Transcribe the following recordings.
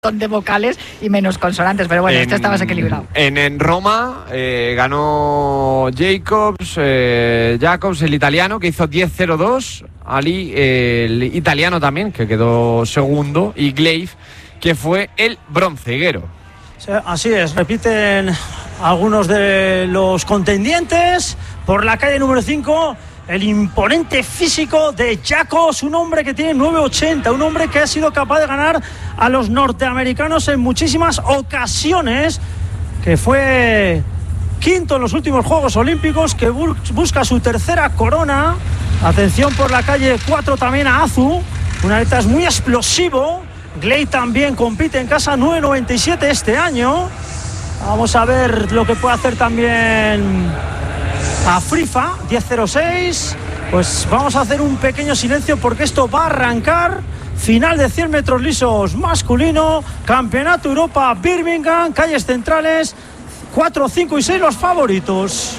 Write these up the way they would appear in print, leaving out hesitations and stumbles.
de vocales y menos consonantes, pero bueno, esto está más equilibrado. En Roma ganó Jacobs, el italiano, que hizo 10.02, Ali, el italiano también, que quedó segundo, y Gleif, que fue el bronceguero. Sí, así es, repiten algunos de los contendientes. Por la calle número 5, el imponente físico de Jacobs, un hombre que tiene 9.80, un hombre que ha sido capaz de ganar a los norteamericanos en muchísimas ocasiones, que fue quinto en los últimos Juegos Olímpicos, que busca su tercera corona. Atención por la calle 4 también a Azu, un atleta es muy explosivo. Gley también compite en casa, 9.97 este año. Vamos a ver lo que puede hacer también Afrifa, 10.06. Pues vamos a hacer un pequeño silencio porque esto va a arrancar. Final de 100 metros lisos masculino, Campeonato Europa Birmingham, calles centrales, 4, 5 y 6 los favoritos.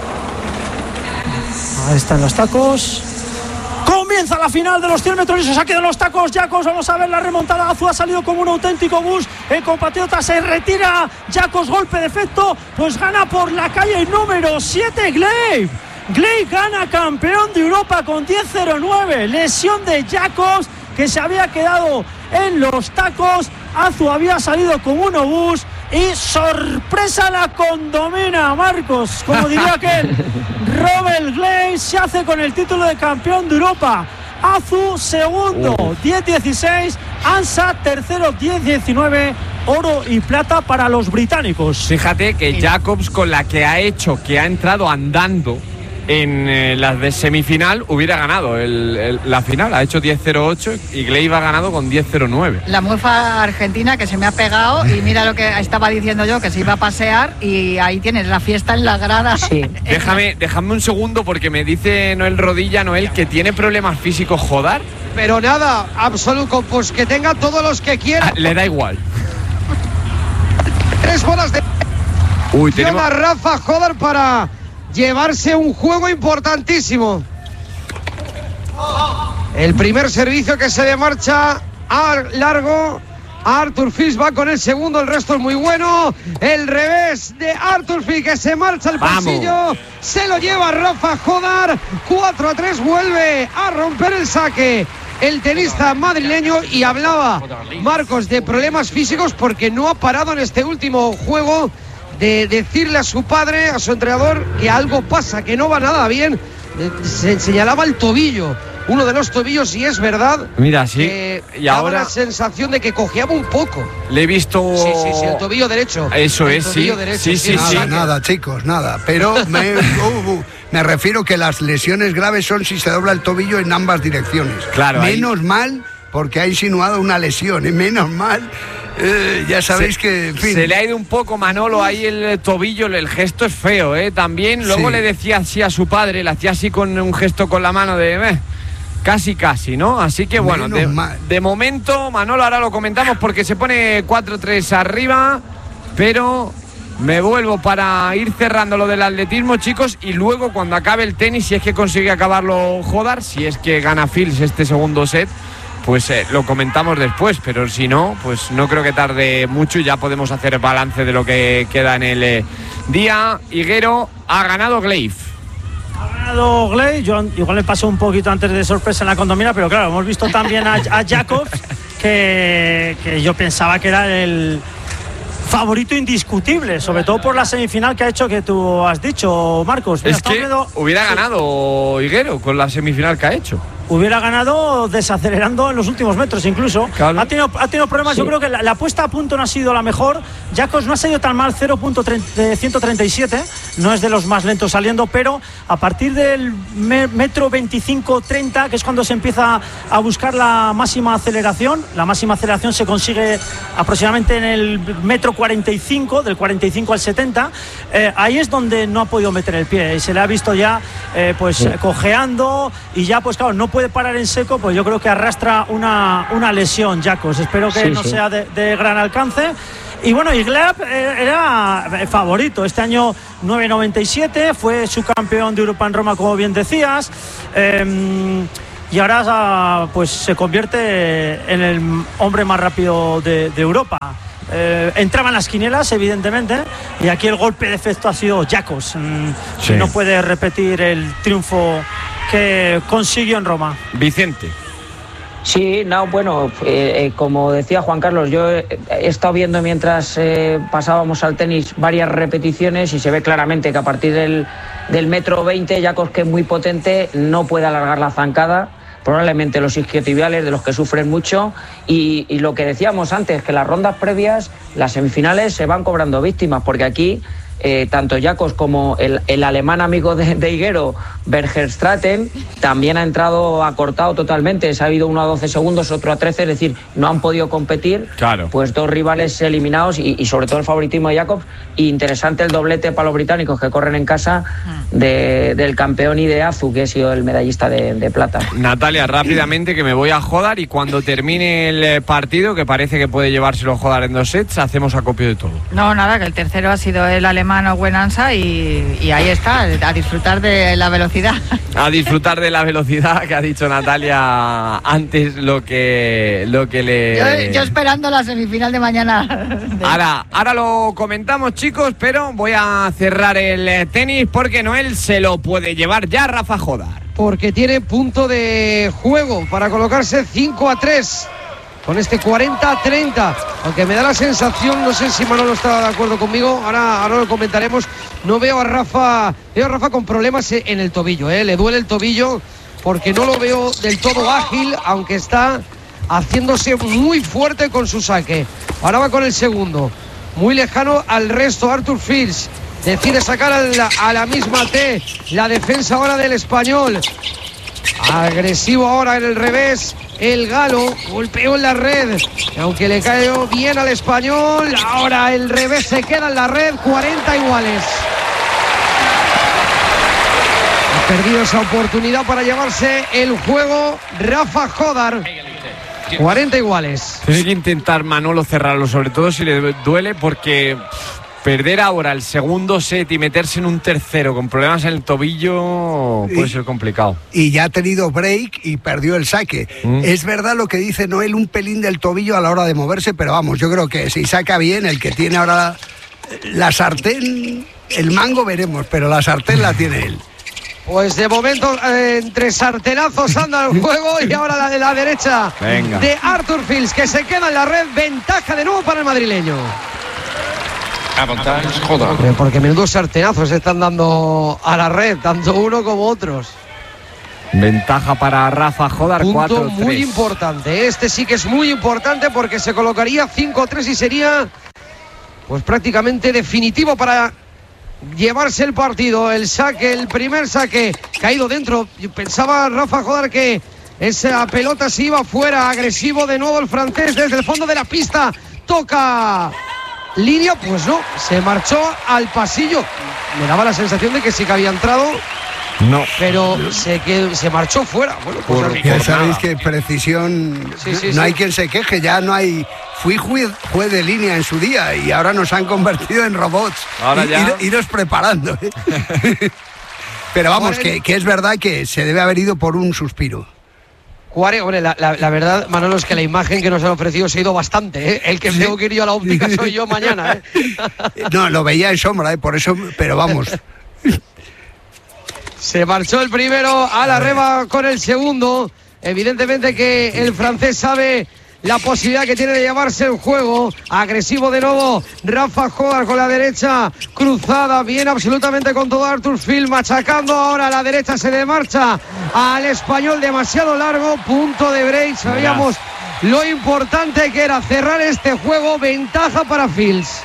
Ahí están los tacos. Comienza la final de los 100 metros lisos. Aquí de los tacos Jacobs. Vamos a ver la remontada. Azu ha salido como un auténtico bus. El compatriota se retira. Jacobs, golpe de efecto. Pues gana por la calle número 7 Gley. Gley gana campeón de Europa con 10.09. Lesión de Jacobs, que se había quedado en los tacos. Azu había salido con un obús. Y sorpresa la condomina, Marcos, como diría aquel. Robert Gley se hace con el título de campeón de Europa. Azu segundo, 10.16. Ansa tercero, 10.19. Oro y plata para los británicos. Fíjate que Jacobs, con la que ha hecho, que ha entrado andando en las de semifinal, hubiera ganado la final. Ha hecho 10.08 y Gley ha ganado con 10.09. La mufa argentina que se me ha pegado, y mira lo que estaba diciendo yo, que se iba a pasear, y ahí tienes la fiesta en la grada. Sí. Déjame un segundo, porque me dice Noel Rodilla, que tiene problemas físicos Jodar. Pero nada, absoluto, pues que tenga todos los que quiera. Le da igual. 3 bolas de... tenemos a Rafa Jodar para llevarse un juego importantísimo. El primer servicio que se le marcha a largo. Arthur Fils va con el segundo, el resto es muy bueno. El revés de Arthur Fils, que se marcha al pasillo. Se lo lleva Rafa Jodar. 4-3, vuelve a romper el saque el tenista madrileño. Y hablaba Marcos de problemas físicos porque no ha parado en este último juego de decirle a su padre, a su entrenador, que algo pasa, que no va nada bien. Se señalaba el tobillo, uno de los tobillos, y es verdad. Mira, sí. Y ahora la sensación de que cojeaba un poco. Le he visto. Sí, el tobillo derecho. Eso el es, tobillo sí. Derecho, sí. Nada, chicos, nada. Pero me refiero que las lesiones graves son si se dobla el tobillo en ambas direcciones. Claro. Menos mal, porque ha insinuado una lesión, menos mal. Ya sabéis que, en fin. Se le ha ido un poco, Manolo, ahí el tobillo, el gesto es feo, también. Luego le decía así a su padre, le hacía así con un gesto con la mano de casi, ¿no? Así que bueno, de momento, Manolo, ahora lo comentamos porque se pone 4-3 arriba, pero me vuelvo para ir cerrando lo del atletismo, chicos, y luego cuando acabe el tenis, si es que consigue acabarlo Jodar, si es que gana Fils este segundo set, pues lo comentamos después, pero si no, pues no creo que tarde mucho y ya podemos hacer balance de lo que queda en el día. Higuero, ha ganado Gleif. Ha ganado Gley. Yo igual me pasó un poquito antes de sorpresa en la condomina, pero claro, hemos visto también a Jacobs, que yo pensaba que era el favorito indiscutible, sobre todo por la semifinal que ha hecho, que tú has dicho, Marcos. Mira, es que hubiera ganado Higuero con la semifinal que ha hecho. Hubiera ganado desacelerando en los últimos metros incluso. Claro. Ha tenido problemas, sí. Yo creo que la puesta a punto no ha sido la mejor. Jacobs no ha salido tan mal, 0.137, no es de los más lentos saliendo, pero a partir del metro 25-30, que es cuando se empieza a buscar la máxima aceleración se consigue aproximadamente en el metro 45, del 45 al 70, ahí es donde no ha podido meter el pie, y se le ha visto ya cojeando, y ya pues claro, no puede parar en seco, pues yo creo que arrastra una lesión Jacobs. Espero que no sea de gran alcance. Y bueno, Gleb era favorito. Este año 9.97, fue subcampeón de Europa en Roma, como bien decías. y ahora pues se convierte en el hombre más rápido de Europa. Entraban las quinielas, evidentemente, y aquí el golpe de efecto ha sido Jacobs, que no puede repetir el triunfo que consiguió en Roma. Vicente. Sí, no, bueno, como decía Juan Carlos, yo he estado viendo mientras pasábamos al tenis varias repeticiones y se ve claramente que a partir del 1,20 m, Jacobs, que es muy potente, no puede alargar la zancada. Probablemente los isquiotibiales, de los que sufren mucho, y lo que decíamos antes, que las rondas previas, las semifinales, se van cobrando víctimas, porque aquí tanto Jacobs como el alemán amigo de Higuero, Bergerstraten, también ha entrado acortado totalmente. Se ha habido uno a 12 segundos, otro a 13, es decir, no han podido competir. Claro. Pues dos rivales eliminados y sobre todo el favoritismo de Jacobs. Y interesante el doblete para los británicos, que corren en casa del campeón y de Azu, que ha sido el medallista de plata. Natalia, rápidamente, que me voy a Jodar, y cuando termine el partido, que parece que puede llevárselo Jodar en 2 sets, hacemos acopio de todo. No, nada, que el tercero ha sido el alemán Owen Ansa, y ahí está, a disfrutar de la velocidad. A disfrutar de la velocidad, que ha dicho Natalia antes, lo que le... Yo esperando la semifinal de mañana. Ahora lo comentamos, chicos, pero voy a cerrar el tenis porque Noel se lo puede llevar ya Rafa Jodar. Porque tiene punto de juego para colocarse 5-3 con este 40-30, aunque me da la sensación, no sé si Manolo está de acuerdo conmigo, ahora lo comentaremos, no veo a Rafa con problemas en el tobillo, le duele el tobillo, porque no lo veo del todo ágil, aunque está haciéndose muy fuerte con su saque. Ahora va con el segundo, muy lejano al resto. Arthur Fils decide sacar a la misma T, la defensa ahora del español. Agresivo ahora en el revés, el galo golpeó en la red, aunque le cayó bien al español. Ahora el revés se queda en la red, 40 iguales. Ha perdido esa oportunidad para llevarse el juego Rafa Jodar. 40 iguales. Tiene que intentar Manolo cerrarlo, sobre todo si le duele, porque perder ahora el segundo set y meterse en un tercero con problemas en el tobillo puede ser complicado. Y ya ha tenido break y perdió el saque. Es verdad lo que dice Noel, un pelín del tobillo a la hora de moverse, pero vamos, yo creo que si saca bien, el que tiene ahora la sartén, el mango veremos, pero la sartén la tiene él. Pues de momento entre sartenazos anda el juego, y ahora la de la derecha. Venga. De Arthur Fils, que se queda en la red. Ventaja de nuevo para el madrileño. Porque menudos sartenazos están dando a la red, tanto uno como otros. Ventaja para Rafa Jodar, 4-3. Punto muy importante. Este sí que es muy importante, porque se colocaría 5-3 y sería pues prácticamente definitivo para llevarse el partido. El saque, el primer saque caído dentro. Pensaba Rafa Jodar que esa pelota se iba fuera. Agresivo de nuevo el francés desde el fondo de la pista. Toca línea, pues no, se marchó al pasillo. Me daba la sensación de que sí que había entrado. No. Pero se marchó fuera. Bueno, pues porque sabéis que precisión, no hay quien se queje, ya no hay. Fui juez de línea en su día y ahora nos han convertido en robots. Ahora ya. Iros preparando. Pero vamos, que es verdad que se debe haber ido por un suspiro. Hombre, la verdad, Manolo, es que la imagen que nos han ofrecido se ha ido bastante, ¿eh? El que tengo que ir yo a la óptica soy yo mañana, ¿eh? No, lo veía en sombra, por eso, pero vamos. Se marchó el primero a la reba con el segundo. Evidentemente que el francés sabe la posibilidad que tiene de llevarse el juego. Agresivo de nuevo Rafa Jodar con la derecha cruzada, bien absolutamente con todo Arthur Fils, machacando ahora a la derecha, se le marcha al español demasiado largo, punto de break. Sabíamos lo importante que era cerrar este juego, ventaja para Fils.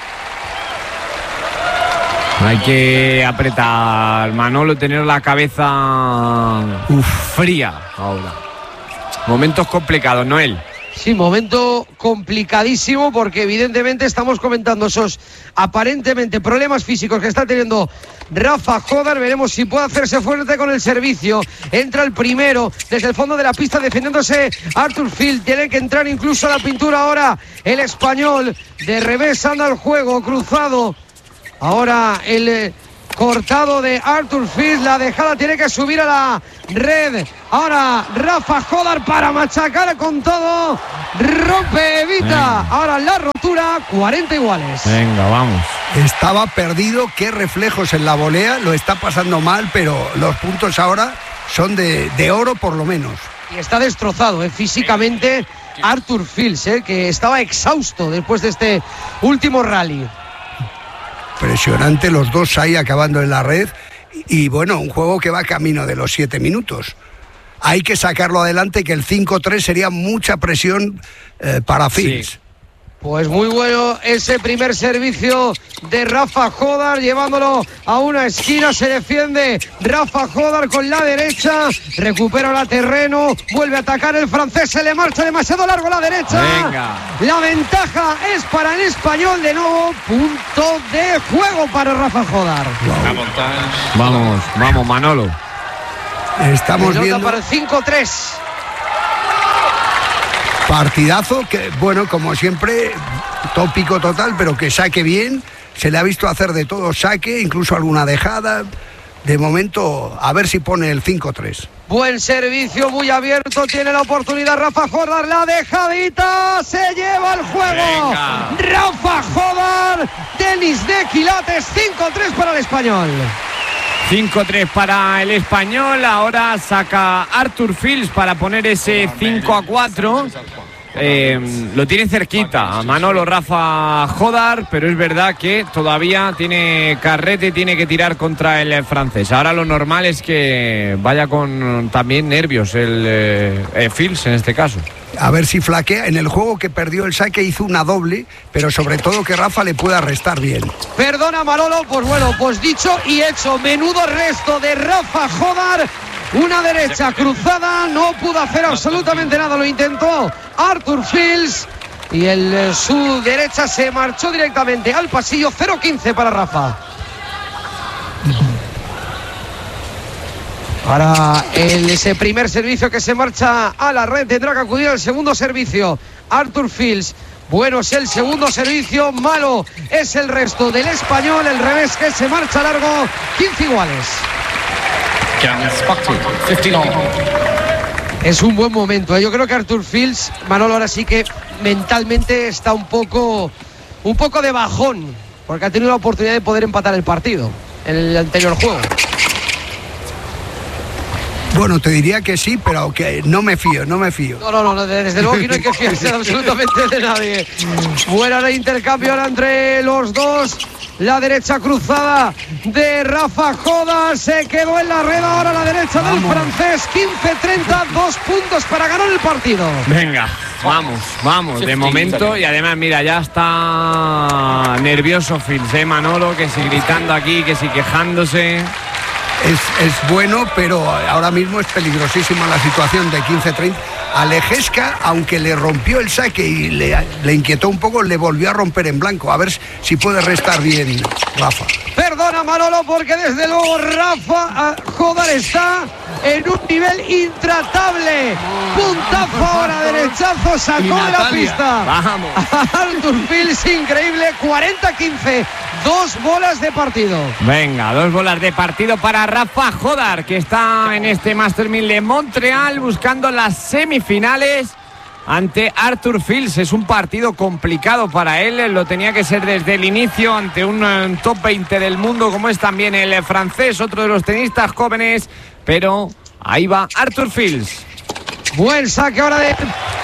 Hay que apretar, Manolo, tener la cabeza fría ahora. Momentos complicados, Noel. Sí, momento complicadísimo, porque evidentemente estamos comentando esos aparentemente problemas físicos que está teniendo Rafa Jodar. Veremos si puede hacerse fuerte con el servicio. Entra el primero desde el fondo de la pista defendiéndose Arthur Fils. Tiene que entrar incluso a la pintura ahora el español. De revés anda el juego cruzado. Ahora el cortado de Arthur Fils. La dejada tiene que subir a la red. Ahora Rafa Jodar para machacar con todo. Rompe, evita. Ahora la rotura, 40 iguales. Venga, vamos. Estaba perdido, qué reflejos en la volea, lo está pasando mal, pero los puntos ahora son de oro por lo menos. Y está destrozado físicamente Arthur Fils, que estaba exhausto después de este último rally. Impresionante los dos ahí acabando en la red. Y bueno, un juego que va camino de los 7 minutos. Hay que sacarlo adelante, que el 5-3 sería mucha presión para Fils. Sí. Pues muy bueno ese primer servicio de Rafa Jodar, llevándolo a una esquina. Se defiende Rafa Jodar con la derecha, recupera la terreno, vuelve a atacar el francés, se le marcha demasiado largo la derecha. Venga. La ventaja es para el español, de nuevo punto de juego para Rafa Jodar. Wow. Vamos Manolo. Estamos viendo para el 5-3. Partidazo que, bueno, como siempre, tópico total, pero que saque bien. Se le ha visto hacer de todo, saque, incluso alguna dejada. De momento, a ver si pone el 5-3. Buen servicio, muy abierto, tiene la oportunidad Rafa Jodar, la dejadita, se lleva el juego. Venga. Rafa Jodar, Denis de Quilates, 5-3 para el español. 5-3 para el español. Ahora saca Arthur Fils para poner ese 5-4. Lo tiene cerquita a Manolo Rafa Jodar, pero es verdad que todavía tiene carrete, tiene que tirar contra el francés. Ahora lo normal es que vaya con también nervios el Fils en este caso. A ver si flaquea. En el juego que perdió el saque hizo una doble, pero sobre todo que Rafa le pueda restar bien. Perdona Manolo, pues bueno, pues dicho y hecho, menudo resto de Rafa Jodar. Una derecha cruzada, no pudo hacer absolutamente nada, lo intentó Arthur Fils y su derecha se marchó directamente al pasillo. 0-15 para Rafa. Para ese primer servicio que se marcha a la red, tendrá que acudir al segundo servicio Arthur Fils. Bueno es el segundo servicio, malo es el resto del español. El revés que se marcha largo, 15 iguales. Es un buen momento, Yo creo que Arthur Fils, Manolo, ahora sí que mentalmente está un poco de bajón, porque ha tenido la oportunidad de poder empatar el partido en el anterior juego. Bueno, te diría que sí, pero que no me fío. No, desde luego que no hay que fiarse absolutamente de nadie. Buena el intercambio ahora entre los dos. La derecha cruzada de Rafa Jodar, se quedó en la red ahora la derecha del francés. 15-30, 2 puntos para ganar el partido. Venga, vamos, de momento. Y además, mira, ya está nervioso Fils, Manolo, que sigue gritando aquí, que sigue quejándose. Es bueno, pero ahora mismo es peligrosísima la situación de 15-30. Alejesca, aunque le rompió el saque y le inquietó un poco, le volvió a romper en blanco. A ver si puede restar bien Rafa. Perdona Manolo, porque desde luego Rafa Jodar está en un nivel intratable. Puntazo ahora, derechazo, sacó de la pista. Vamos. Arthur Fils, increíble, 40-15, 2 bolas de partido. Venga, 2 bolas de partido para Rafa Jodar, que está en este Master 1000 de Montreal buscando las semifinales ante Arthur Fils. Es un partido complicado para él, lo tenía que ser desde el inicio ante un top 20 del mundo como es también el francés, otro de los tenistas jóvenes, pero ahí va Arthur Fils. Buen saque ahora de...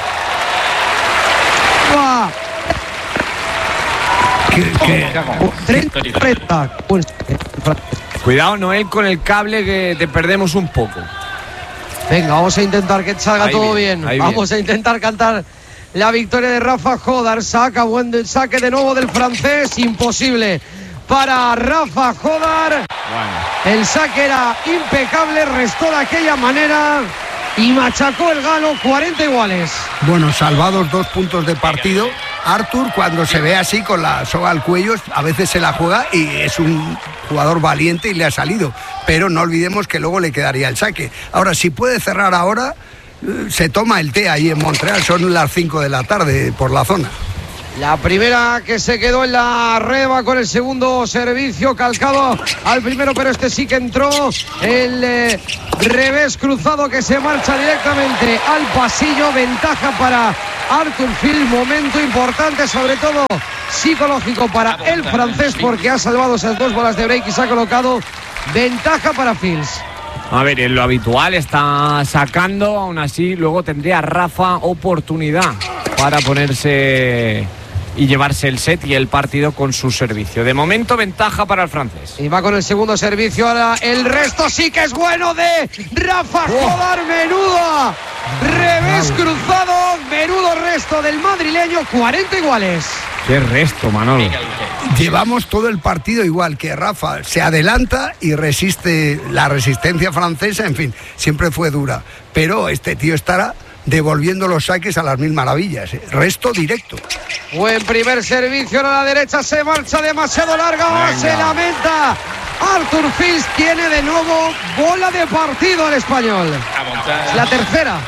Cuidado, Noel, con el cable, que te perdemos un poco. Venga, vamos a intentar que salga ahí todo bien. Vamos a intentar cantar la victoria de Rafa Jodar. Buen saque de nuevo del francés. Imposible para Rafa Jodar. Bueno. El saque era impecable, restó de aquella manera y machacó el galo. 40 iguales. Bueno, salvados 2 puntos de partido. Arthur, cuando se ve así con la soga al cuello, a veces se la juega y es un jugador valiente y le ha salido, pero no olvidemos que luego le quedaría el saque. Ahora, si puede cerrar ahora, se toma el té ahí en Montreal, son las 5 de la tarde por la zona. La primera que se quedó en la red va con el segundo servicio calcado al primero, pero este sí que entró. El revés cruzado que se marcha directamente al pasillo. Ventaja para Arthur Fils, momento importante, sobre todo psicológico para el francés, porque ha salvado esas 2 bolas de break y se ha colocado ventaja para Fils. A ver, en lo habitual está sacando, aún así luego tendría Rafa oportunidad para ponerse y llevarse el set y el partido con su servicio. De momento, ventaja para el francés. Y va con el segundo servicio. Ahora el resto sí que es bueno de Rafa Jodar. Menudo revés cruzado, menudo resto del madrileño. 40 iguales. Qué resto, Manolo. Llevamos todo el partido igual, que Rafa se adelanta y resiste. La resistencia francesa, en fin, siempre fue dura. Pero este tío estará devolviendo los saques a las mil maravillas. Resto directo. Buen primer servicio a la derecha, se marcha demasiado larga. Se lamenta Arthur Fils. Tiene de nuevo bola de partido el español. Es la tercera.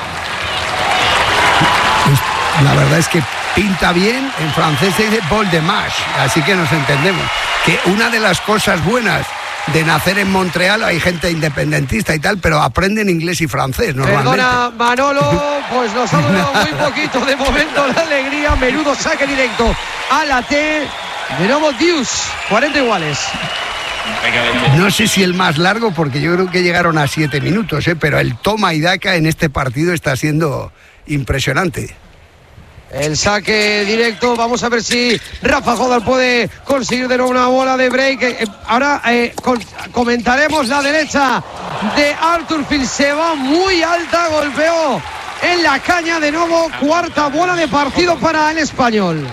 La verdad es que pinta bien. En francés se dice bol de match, así que nos entendemos. Que una de las cosas buenas de nacer en Montreal, hay gente independentista y tal, pero aprenden inglés y francés normalmente. Perdona, Manolo, pues nos ha durado muy poquito de momento la alegría. Menudo saque directo a la T. De nuevo Dius, 40 iguales. No sé si el más largo, porque yo creo que llegaron a 7 minutos, pero el toma y daca en este partido está siendo impresionante. El saque directo, vamos a ver si Rafa Jodar puede conseguir de nuevo una bola de break. Ahora comentaremos la derecha de Arthur Fils, se va muy alta, golpeó en la caña de nuevo, cuarta bola de partido para el español.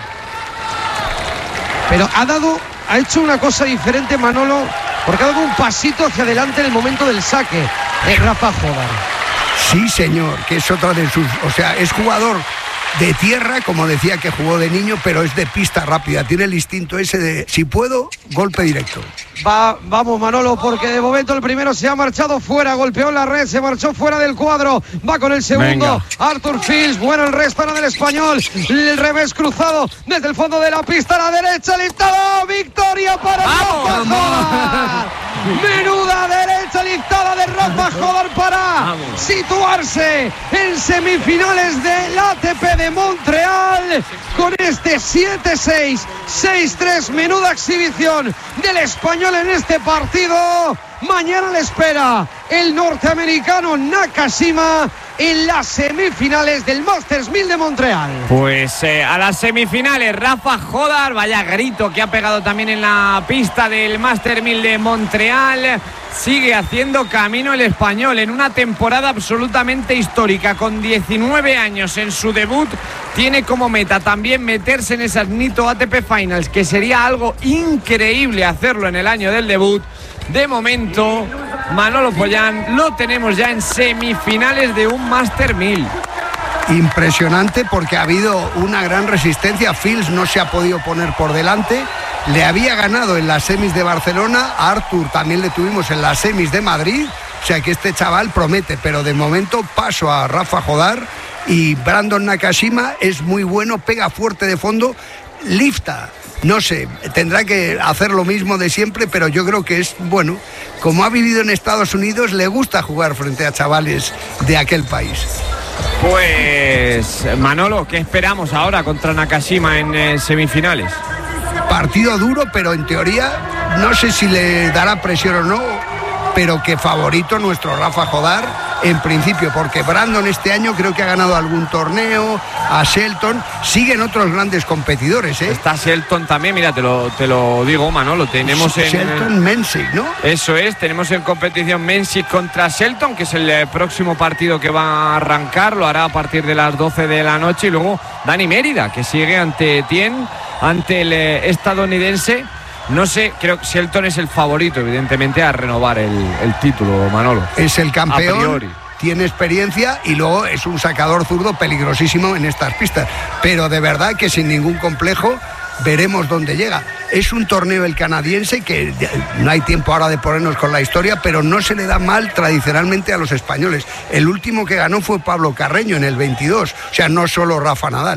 Pero ha hecho una cosa diferente Manolo, porque ha dado un pasito hacia adelante en el momento del saque Rafa Jodar. Sí, señor, que es otra de sus... O sea, es jugador de tierra, como decía que jugó de niño, pero es de pista rápida. Tiene el instinto ese de, si puedo, golpe directo. Vamos, Manolo, porque de momento el primero se ha marchado fuera, golpeó la red, se marchó fuera del cuadro. Va con el segundo, Arthur Fils. Bueno, el resto era del español. El revés cruzado desde el fondo de la pista a la derecha. Listado, victoria para Rafa Jodar. Menuda derecha listada de Rafa Jodar para situarse en semifinales del ATP de Montreal con este 7-6, 6-3. Menuda exhibición del español en este partido. Mañana le espera el norteamericano Nakashima en las semifinales del Masters 1000 de Montreal. Pues a las semifinales, Rafa Jodar, vaya grito que ha pegado también en la pista del Masters 1000 de Montreal. Sigue haciendo camino el español en una temporada absolutamente histórica. Con 19 años en su debut, tiene como meta también meterse en esas Nitto ATP Finals, que sería algo increíble hacerlo en el año del debut. De momento, Manolo Pollán, lo tenemos ya en semifinales de un Master 1000. Impresionante, porque ha habido una gran resistencia. Fils no se ha podido poner por delante. Le había ganado en las semis de Barcelona. A Arthur también le tuvimos en las semis de Madrid. O sea que este chaval promete, pero de momento paso a Rafa Jodar. Y Brandon Nakashima es muy bueno, pega fuerte de fondo, lifta. No sé, tendrá que hacer lo mismo de siempre, pero yo creo que es bueno. Como ha vivido en Estados Unidos, le gusta jugar frente a chavales de aquel país. Pues Manolo, ¿qué esperamos ahora contra Nakashima en semifinales? Partido duro, pero en teoría no sé si le dará presión o no, pero que favorito nuestro Rafa Jodar en principio, porque Brandon este año creo que ha ganado algún torneo, a Shelton, siguen otros grandes competidores, ¿eh? Está Shelton también, mira, te lo digo, Manolo, tenemos Shelton Menzies, ¿no? Eso es, tenemos en competición Menzies contra Shelton, que es el próximo partido que va a arrancar, lo hará a partir de las 12 de la noche, y luego Dani Mérida, que sigue ante Tien, ante el estadounidense. No sé, creo que Shelton es el favorito, evidentemente, a renovar el título, Manolo. Es el campeón, tiene experiencia y luego es un sacador zurdo peligrosísimo en estas pistas. Pero de verdad que sin ningún complejo veremos dónde llega. Es un torneo el canadiense que no hay tiempo ahora de ponernos con la historia, pero no se le da mal tradicionalmente a los españoles. El último que ganó fue Pablo Carreño en el 22, o sea, no solo Rafa Nadal.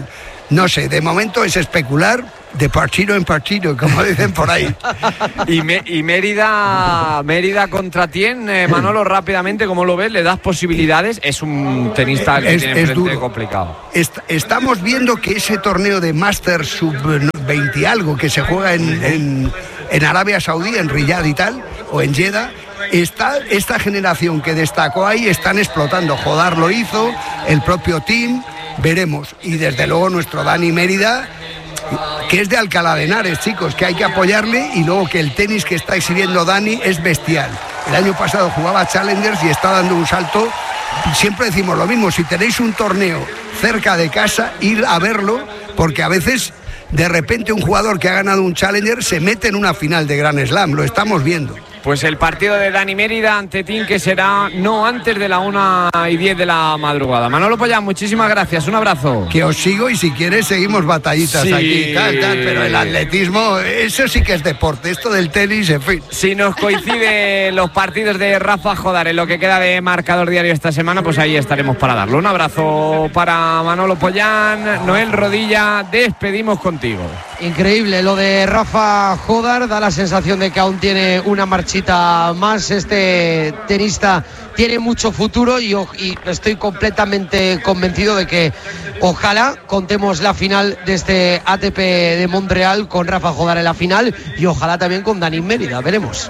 No sé, de momento es especular de partido en partido, como dicen por ahí. Y Mérida contra Tien, Manolo, rápidamente, ¿cómo lo ves? ¿Le das posibilidades? Es un tenista que tiene enfrente complicado. Estamos viendo que ese torneo de Masters sub-20 y algo que se juega en Arabia Saudí, en Riyadh y tal, o en Jeddah, esta generación que destacó ahí están explotando. Jodar lo hizo, el propio Team, veremos. Y desde luego nuestro Dani Mérida, que es de Alcalá de Henares, chicos, que hay que apoyarle, y luego que el tenis que está exhibiendo Dani es bestial. El año pasado jugaba Challengers y está dando un salto. Siempre decimos lo mismo, si tenéis un torneo cerca de casa, ir a verlo, porque a veces de repente un jugador que ha ganado un Challenger se mete en una final de Grand Slam, lo estamos viendo. Pues el partido de Dani Mérida ante Team, que será no antes de la 1:10 de la madrugada. Manolo Pollán, muchísimas gracias, un abrazo. Que os sigo y si quieres seguimos batallitas aquí, pero el atletismo, eso sí que es deporte, esto del tenis, en fin. Si nos coinciden los partidos de Rafa Jodar en lo que queda de marcador diario esta semana, pues ahí estaremos para darlo. Un abrazo para Manolo Pollán. Noel Rodilla, despedimos contigo. Increíble lo de Rafa Jodar, da la sensación de que aún tiene una marchita más. Este tenista tiene mucho futuro y estoy completamente convencido de que ojalá contemos la final de este ATP de Montreal con Rafa Jodar en la final, y ojalá también con Dani Mérida, veremos.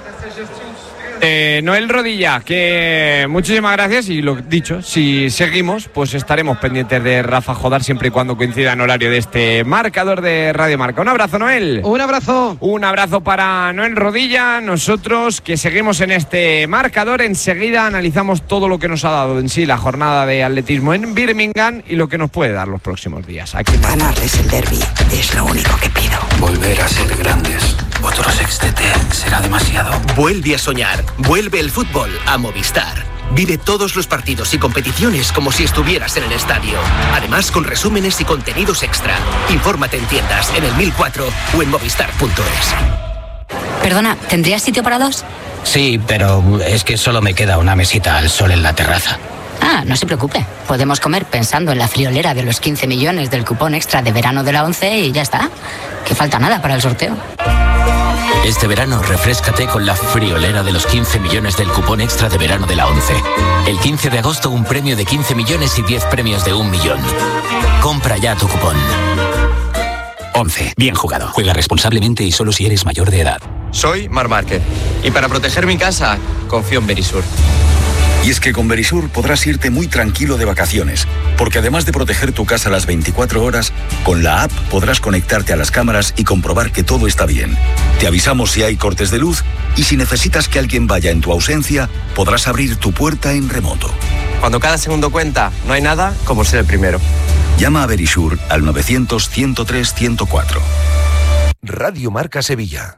Noel Rodilla, que muchísimas gracias, y lo dicho, si seguimos, pues estaremos pendientes de Rafa Jodar siempre y cuando coincida en horario de este marcador de Radio Marca. Un abrazo, Noel. Un abrazo. Un abrazo para Noel Rodilla. Nosotros que seguimos en este marcador, enseguida analizamos todo lo que nos ha dado en sí la jornada de atletismo en Birmingham y lo que nos puede dar los próximos días. Aquí ganarles el derbi es lo único que pido. Volver a ser grandes. Otro sextete será demasiado. Vuelve a soñar. Vuelve el fútbol a Movistar. Vive todos los partidos y competiciones como si estuvieras en el estadio. Además, con resúmenes y contenidos extra. Infórmate en tiendas, en el 1004 o en movistar.es. Perdona, ¿tendrías sitio para dos? Sí, pero es que solo me queda una mesita al sol en la terraza. Ah, no se preocupe. Podemos comer pensando en la friolera de los 15 millones del cupón extra de verano de la 11 y ya está. Que falta nada para el sorteo. Este verano refréscate con la friolera de los 15 millones del cupón extra de verano de la 11. El 15 de agosto un premio de 15 millones y 10 premios de 1 millón. Compra ya tu cupón. 11. Bien jugado. Juega responsablemente y solo si eres mayor de edad. Soy Marc Márquez y para proteger mi casa confío en Verisur. Y es que con Verisur podrás irte muy tranquilo de vacaciones, porque además de proteger tu casa las 24 horas, con la app podrás conectarte a las cámaras y comprobar que todo está bien. Te avisamos si hay cortes de luz y si necesitas que alguien vaya en tu ausencia, podrás abrir tu puerta en remoto. Cuando cada segundo cuenta, no hay nada como ser el primero. Llama a Verisur al 900-103-104. Radio Marca Sevilla.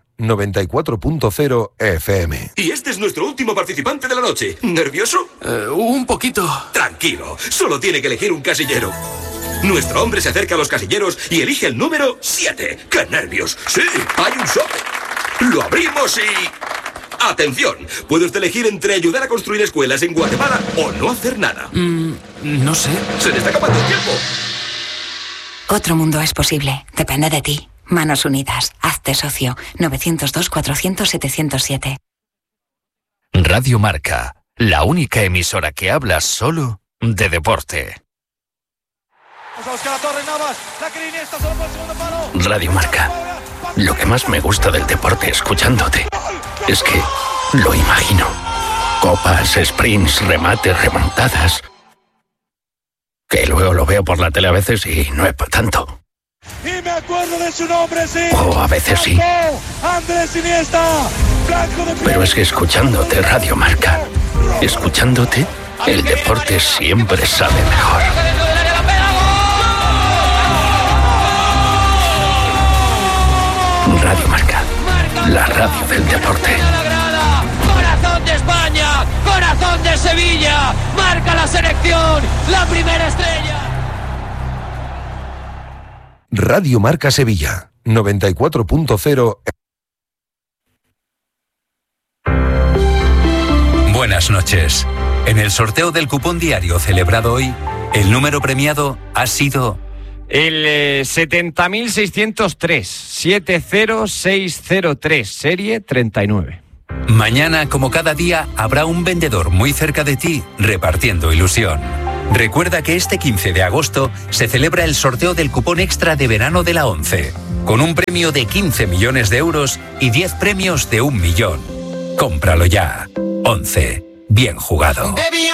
94.0 FM. Y este es nuestro último participante de la noche. ¿Nervioso? Un poquito. Tranquilo, solo tiene que elegir un casillero. Nuestro hombre se acerca a los casilleros y elige el número 7. ¡Qué nervios! ¡Sí, hay un sobre! Lo abrimos y... ¡Atención! Puede usted elegir entre ayudar a construir escuelas en Guatemala o no hacer nada. No sé. ¡Se le está acabando el tiempo! Otro mundo es posible. Depende de ti. Manos Unidas. Hazte socio. 902-400-707. Radio Marca. La única emisora que habla solo de deporte. Radio Marca. Lo que más me gusta del deporte escuchándote es que lo imagino. Copas, sprints, remates, remontadas. Que luego lo veo por la tele a veces y no es para tanto. Y me acuerdo de su nombre, sí. O a veces sí. Andrés Iniesta. Pero es que escuchándote Radio Marca, escuchándote, el deporte siempre sabe mejor. Radio Marca, la radio del deporte. Corazón de España, corazón de Sevilla, marca la selección, la primera estrella. Radio Marca Sevilla, 94.0. Buenas noches. En el sorteo del cupón diario celebrado hoy, el número premiado ha sido El 70.603, 70603, serie 39. Mañana, como cada día, habrá un vendedor muy cerca de ti repartiendo ilusión. Recuerda que este 15 de agosto se celebra el sorteo del cupón extra de verano de la ONCE, con un premio de 15 millones de euros y 10 premios de 1 millón. Cómpralo ya. ONCE. Bien jugado.